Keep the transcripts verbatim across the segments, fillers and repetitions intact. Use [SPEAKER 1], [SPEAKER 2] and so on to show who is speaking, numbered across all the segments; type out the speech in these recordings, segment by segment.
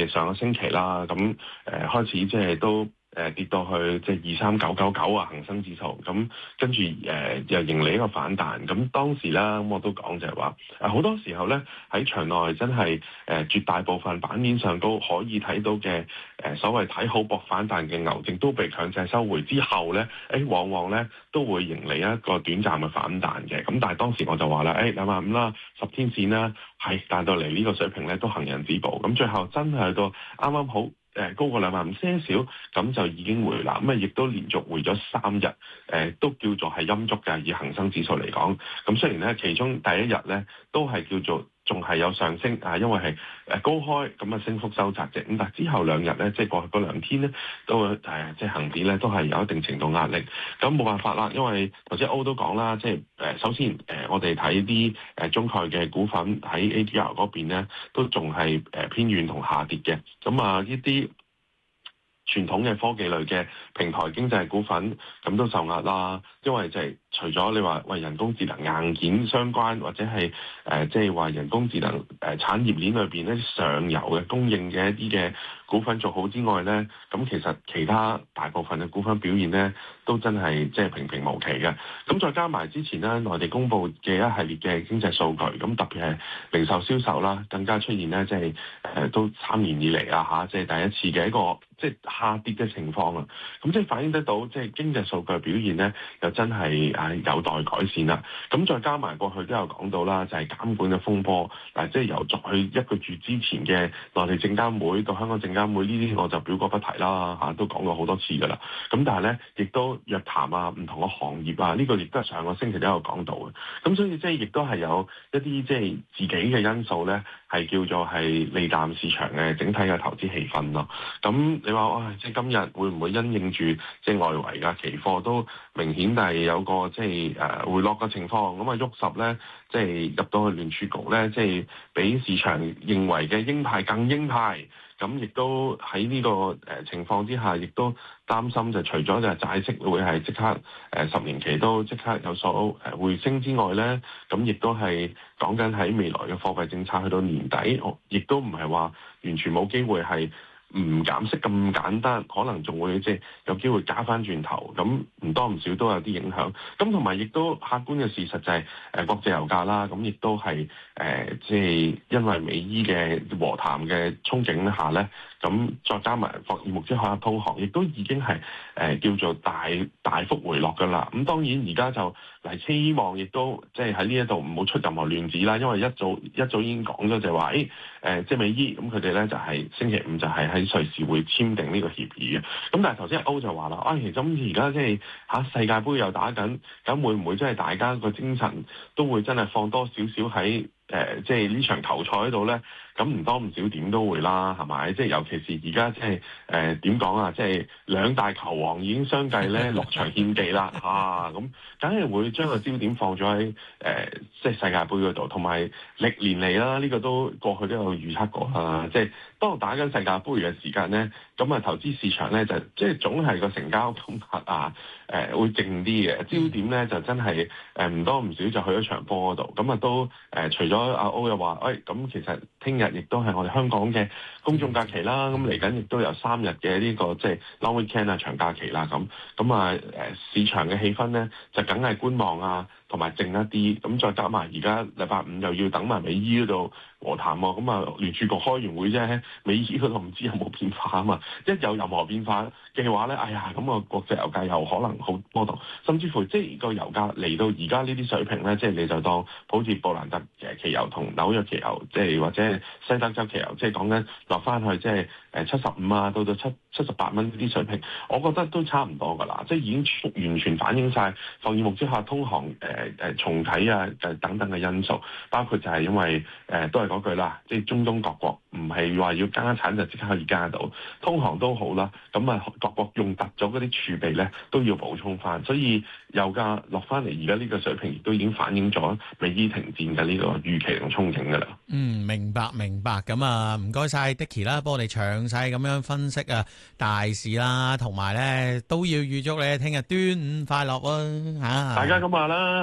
[SPEAKER 1] 係上個星期啦，咁誒、呃、開始即係都。誒跌到去即係二三九九九啊，恒生指數咁，跟住誒又迎嚟一個反彈。咁當時啦，咁我都講就係話，誒好多時候咧喺場內真係誒絕大部分版面上都可以睇到嘅誒所謂睇好搏反彈嘅牛證都被強制收回之後咧，誒往往咧都會迎嚟一個短暫嘅反彈嘅。咁但係當時我就話啦，誒兩萬五啦，十天線啦，係彈到嚟呢個水平咧都行人止步。咁最後真係去到啱啱好。誒高過兩萬五些少，咁就已經回啦。咁啊，亦都連續回咗三日，誒、呃、都叫做係陰燭嘅。以恒生指數嚟講，咁雖然咧其中第一日咧都係叫做仲係有上升啊，因為係誒高開，咁啊升幅收窄啫。咁但係之後兩日咧，即係過去嗰兩天咧，都誒、呃、即係恆指咧都係有一定程度壓力。咁冇辦法啦，因為頭先歐都講啦，即係誒首先誒、呃、我哋睇啲誒中概嘅股份喺 A D R 嗰邊咧，都仲係誒偏軟同下跌嘅。咁啊呢啲傳統嘅科技類嘅平台經濟股份咁都受壓啦，因為就係除咗你話為人工智能硬件相關，或者係誒即係話人工智能誒、呃、產業鏈裏邊咧上游嘅供應嘅一啲嘅股份做好之外咧，咁其實其他大部分嘅股份表現咧都真係即係平平無奇嘅。咁再加埋之前咧內地公布嘅一系列嘅經濟數據，咁特別係零售銷售啦，更加出現咧即係誒都三年以嚟啊嚇，即係第一次嘅一個即係下跌嘅情況啊。咁即係反映得到即係經濟數據表現咧又真係啊有待改善啦。咁再加埋過去都有講到啦，就係監管嘅風波嗱，即係由再去一個月之前嘅內地證監會到香港證監會呢啲我就表過不提啦嚇，都講過好多次噶啦。咁但係咧亦都約談啊，唔同嘅行業啊，呢個亦都係上個星期都有講到嘅。咁所以即係亦都係有一啲即係自己嘅因素咧，係叫做係利淡市場嘅整體嘅投資氣氛咯。咁你話哇，即係今日會唔會因應住即係外圍嘅期貨都明顯係有個即係誒回落嘅情況？咁啊喐十咧，即係入到去聯儲局咧，即係比市場認為嘅鷹派更鷹派。咁亦都喺呢個誒情況之下，亦都擔心就除咗就係債息會係即刻誒十年期都即刻有所誒回升之外咧，咁亦都係講緊喺未來嘅貨幣政策去到年底，亦都唔係話完全冇機會係唔減息咁簡單，可能仲會即係有機會加翻轉頭，咁唔多唔少都有啲影響。咁同埋亦都客觀嘅事實就係、是、誒、呃、國際油價啦，咁亦都係誒即係因為美伊嘅和談嘅憧憬下咧，咁再加埋霍爾木茲海峽通航，亦都已經係誒、呃、叫做大大幅回落㗎啦。咁當然而家就嚟希望亦都即係喺呢一度唔好出任何亂子啦，因為一早一早已經講咗就係話誒誒即係美伊咁佢哋咧就係、是、星期五就係喺隨時會簽訂呢個協議嘅。咁但係頭先歐就話啦，啊其實咁而家即係嚇世界盃又打緊，咁會唔會真係大家個精神都會真係放多少少喺誒即係呢場球賽喺度咧？咁唔多唔少點都會啦，係咪？即係尤其是而家即係誒點講啊？即係兩大球王已經相繼咧落場獻技啦，嚇咁梗係會將個焦點放咗喺誒即係世界盃嗰度，同埋歷年嚟啦，呢個都過去都有預測過啦。即係當打緊世界盃嘅時間咧，咁啊投資市場咧就即係總係個成交金額啊誒會靜啲嘅，焦點咧就真係誒唔多唔少就去咗場波嗰度。咁啊都誒除咗阿歐又話，誒咁其實聽日亦都係我哋香港嘅公眾假期啦，咁嚟緊亦都有三日嘅呢個即係 long weekend 啊長假期啦，咁咁啊誒市場嘅氣氛咧就梗係觀望啊，同埋靜一啲，咁再加埋而家禮拜五又要等埋美伊嗰度和談喎，咁啊聯儲局開完會啫，美伊嗰度唔知有冇變化啊嘛，一有任何變化嘅話咧，哎呀咁啊國際油價又可能好波動，甚至乎即係個油價嚟到而家呢啲水平咧，即係你就當好似布蘭特嘅期油同紐約期油，即係或者西德州期油，即係講緊落翻去即係誒七十五啊，到到七七十八蚊呢啲水平，我覺得都差唔多㗎啦，即係已經完全反映晒霍爾木茲海峽通航誒誒、呃、重啟啊誒等等嘅因素，包括就係因為誒、呃、都係嗰句啦，即係中東各國唔係話要加產就即刻可以加到，通航都好啦，咁啊各國用突咗嗰啲儲備咧都要補充翻，所以油價落翻嚟而家呢個水平亦都已經反映咗美伊停戰嘅呢個預期同憧憬㗎啦。
[SPEAKER 2] 嗯，明白明白，咁啊唔該晒 Dicky 啦，幫我哋詳細咁樣分析啊大事啦，同埋咧都要預祝你聽日端午快樂啊嚇！大
[SPEAKER 1] 家咁話啦，係。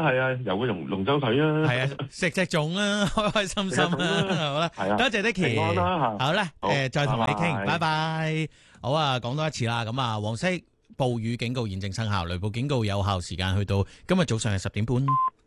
[SPEAKER 1] 係啊，遊個龍龍舟水啊，
[SPEAKER 2] 係啊，食隻粽啦，開開心心啦，好啦，
[SPEAKER 1] 係啊，
[SPEAKER 2] 多謝 Dicky，
[SPEAKER 1] 平安啦嚇，
[SPEAKER 2] 好啦，誒，再同你傾，拜
[SPEAKER 1] 拜拜。
[SPEAKER 2] 拜。好啊，講多一次啦，咁啊，黃色暴雨警告現正生效，雷暴警告有效時間去到今日早上嘅十點半。